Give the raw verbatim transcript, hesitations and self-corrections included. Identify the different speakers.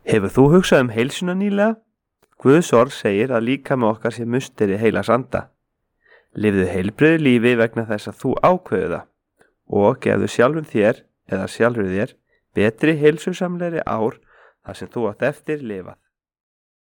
Speaker 1: Hefur þú hugsað um heilsuna nýlega? Guðs orð segir að líkami okkar sé musteri heilags anda. Lifðu heilbrigðu lífi vegna þess að þú ákveður það og gefðu sjálfum þér eða sjálfur þér betri heilsusamlegri ár þar sem þú átt eftir lifað.